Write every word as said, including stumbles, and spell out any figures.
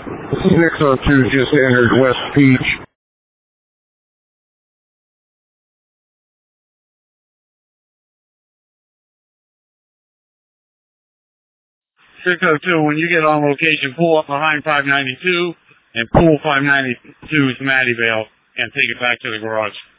six oh two just entered West Peach. six oh two, when you get on location, pull up behind five ninety-two and pull five ninety-two's Maddie Vale and take it back to the garage.